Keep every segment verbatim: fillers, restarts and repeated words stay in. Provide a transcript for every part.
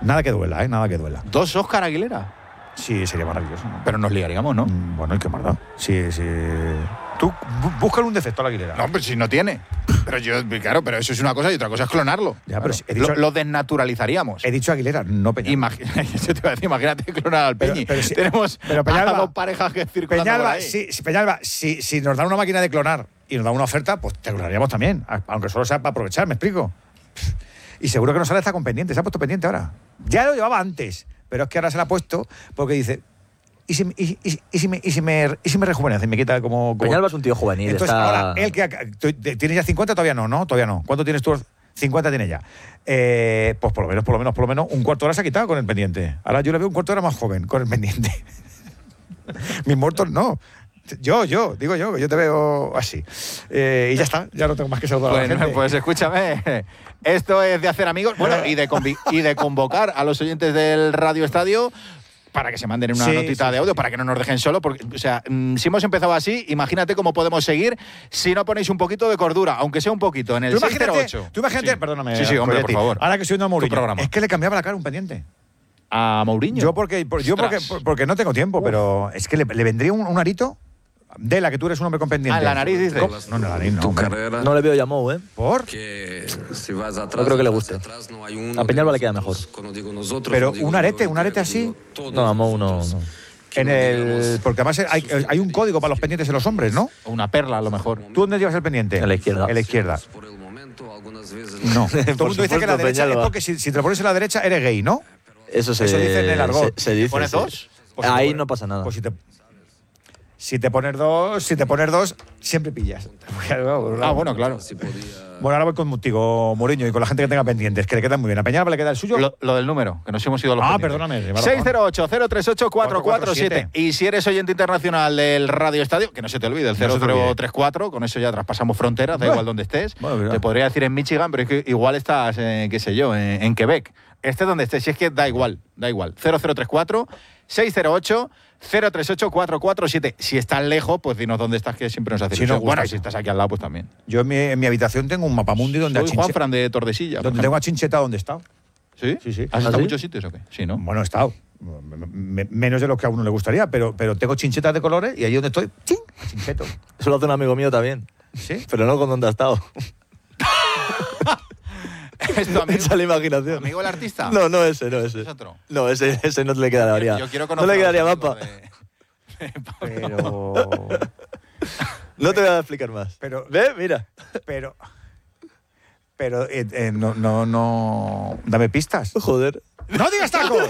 Nada que duela, ¿eh? Nada que duela. ¿Dos Óscar Aguilera? Sí, sería maravilloso, ¿no? Pero nos liaríamos, ¿no? Mm, bueno, ¿y qué más da? Sí, sí. Tú, búscale un defecto a la Aguilera. No, pero si no tiene. Pero yo, claro, pero eso es una cosa y otra cosa es clonarlo. Ya, claro. pero si he dicho, lo, lo desnaturalizaríamos. He dicho Aguilera, no Peñalba. Imagina, yo te iba a decir, imagínate clonar al Peñi. Pero, pero si, Tenemos pero Peñalba, a dos parejas que circulan Peñalba, por ahí. si, si, Peñalba si, si nos dan una máquina de clonar y nos dan una oferta, pues te clonaríamos también. Aunque solo sea para aprovechar, ¿me explico? Y seguro que no sale está con pendiente. Se ha puesto pendiente ahora. Ya lo llevaba antes, pero es que ahora se la ha puesto porque dice... ¿Y si, y, y, y, si me, y, si me, ¿Y si me rejuvenece? Me quita como... como... Peñalba es un tío juvenil. Entonces, está... ahora, él que... ¿Tienes ya cincuenta? Todavía no, ¿no? Todavía no. ¿Cuánto tienes tú? cincuenta tiene ya. Eh, pues por lo menos, por lo menos, por lo menos, un cuarto de hora se ha quitado con el pendiente. Ahora yo le veo un cuarto de hora más joven con el pendiente. Mis muertos no. Yo, yo, digo yo, que yo te veo así. Eh, y ya está, ya no tengo más que saludar pues, a la gente. Pues escúchame, esto es de hacer amigos, bueno, y de, convi- y de convocar a los oyentes del Radio Estadio para que se manden una sí, notita sí, de audio, sí. para que no nos dejen solo, porque, o sea, mmm, si hemos empezado así, imagínate cómo podemos seguir si no ponéis un poquito de cordura, aunque sea un poquito, en el seis cero ocho. Tú imagínate, sí. perdóname. Sí, sí, hombre, por favor. Ahora que estoy viendo a Mourinho, programa. es que le cambiaba la cara a un pendiente. ¿A Mourinho? Yo porque, por, yo porque, por, porque no tengo tiempo, Uf. pero es que le, le vendría un, un arito de la que tú eres un hombre con pendiente. Ah, en la nariz, dices. No, no, la nariz no. No le veo ya Mou, ¿eh? ¿Por? No creo que le guste. A Peñalba le queda mejor. Pero un arete, un arete así. No, a Mou no, no. En el, porque además hay, hay un código para los pendientes de los hombres, ¿no? O una perla, a lo mejor. ¿Tú dónde llevas el pendiente? En la izquierda. En la izquierda. No. Todo el mundo dice que la derecha es porque si, si te lo pones en la derecha eres gay, ¿no? Eso se, Eso dice en el argot. Se, se dice. ¿Pones sí. dos? Pues si Ahí pones, no pasa nada. Pues si te, si te pones dos, si te pones dos, siempre pillas. Ah, bueno, claro. Bueno, ahora voy contigo, Mourinho, y con la gente que tenga pendientes, que le quedan muy bien. A Peñalba le queda el suyo. Lo, lo del número, que nos hemos ido a los Ah, pendientes. perdóname. seis cero ocho, cero tres ocho, cuatro cuatro siete. Y si eres oyente internacional del Radio Estadio, que no se te olvide, el cero cero tres cuatro, con eso ya traspasamos fronteras, da bueno, igual donde estés. Bueno, te podría decir en Michigan, pero es que igual estás, en, qué sé yo, en, en Quebec. Estés donde estés, si es que da igual, da igual. cero cero tres cuatro, seis cero ocho, cero tres ocho, cuatro cuatro siete. Si estás lejos, pues dinos dónde estás, que siempre nos hace Si no ilusión. Bueno, gusta. si estás aquí al lado, pues también. Yo en mi, en mi habitación tengo un mapamundi donde Soy a Juan Chinche- Fran de Tordesilla. donde tengo a Chincheta donde he estado. ¿Sí? Sí, sí. ¿Has ¿Ah, estado sí? en muchos sitios o qué? Sí, ¿no? Bueno, he estado. M- menos de lo que a uno le gustaría, pero, pero tengo chinchetas de colores y ahí donde estoy, ¡ching! Chincheto. Eso lo hace un amigo mío también. ¿Sí? Pero no con donde ha estado. ¿Es tu amigo? Esa es la imaginación. ¿Amigo el artista? No, no ese, no ese. ¿Es otro? No, ese, ese no le quedaría. Yo quiero no conocer le quedaría a los mapa. amigos de- Pero. No te voy a explicar más. Pero- ¿Ve? Mira. Pero. Pero eh, eh, no, no, no. Dame pistas. Joder. ¡No digas tacos!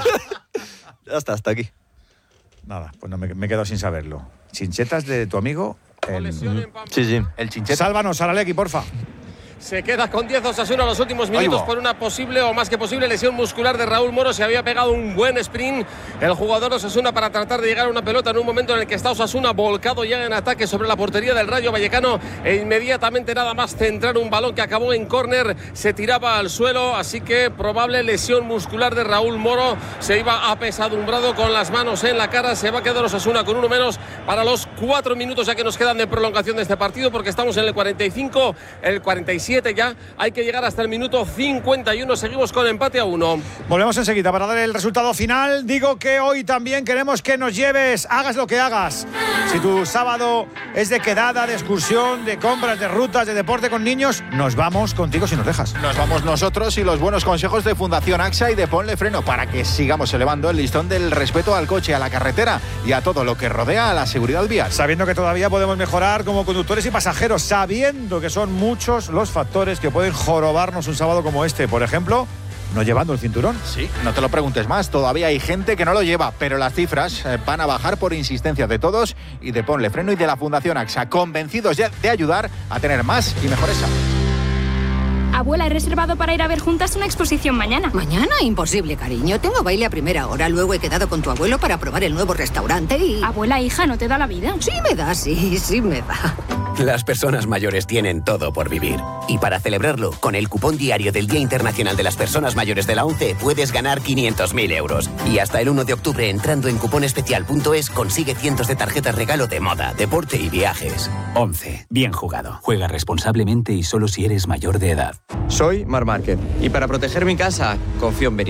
Ya está, hasta aquí. Nada, pues no, me, me he quedado sin saberlo. Chinchetas de tu amigo. El, Sí, sí. El Chincheta. Sálvanos, Saralegui, porfa. Se queda con diez Osasuna los últimos minutos va. por una posible o más que posible lesión muscular de Raúl Moro. Se había pegado un buen sprint el jugador de Osasuna para tratar de llegar a una pelota en un momento en el que está Osasuna volcado ya en ataque sobre la portería del Rayo Vallecano e inmediatamente nada más centrar un balón que acabó en córner se tiraba al suelo, así que probable lesión muscular de Raúl Moro. Se iba apesadumbrado con las manos en la cara. Se va a quedar Osasuna con uno menos para los cuatro minutos ya que nos quedan de prolongación de este partido, porque estamos en el cuarenta y cinco, el cuarenta y siete ya, hay que llegar hasta el minuto cincuenta y uno, seguimos con empate a uno. Volvemos enseguida para dar el resultado final. Digo que hoy también queremos que nos lleves, hagas lo que hagas. Si tu sábado es de quedada, de excursión, de compras, de rutas, de deporte con niños, nos vamos contigo si nos dejas. Nos vamos nosotros y los buenos consejos de Fundación AXA y de Ponle Freno para que sigamos elevando el listón del respeto al coche, a la carretera y a todo lo que rodea a la seguridad vial. Sabiendo que todavía podemos mejorar como conductores y pasajeros, sabiendo que son muchos los factores que pueden jorobarnos un sábado como este. Por ejemplo, no llevando el cinturón. Sí, no te lo preguntes más, todavía hay gente que no lo lleva, pero las cifras eh, van a bajar por insistencia de todos y de Ponle Freno y de la Fundación AXA, convencidos ya de ayudar a tener más y mejores hábitos. Abuela, he reservado para ir a ver juntas una exposición mañana. Mañana, imposible, cariño. Tengo baile a primera hora. Luego he quedado con tu abuelo para probar el nuevo restaurante y... Abuela, hija, ¿no te da la vida? Sí me da, sí, sí me da. Las personas mayores tienen todo por vivir. Y para celebrarlo, con el cupón diario del Día Internacional de las Personas Mayores de la ONCE, puedes ganar quinientos mil euros. Y hasta el uno de octubre, entrando en cuponespecial punto es, consigue cientos de tarjetas regalo de moda, deporte y viajes. ONCE. Bien jugado. Juega responsablemente y solo si eres mayor de edad. Soy Marc Márquez y para proteger mi casa confío en Benicol.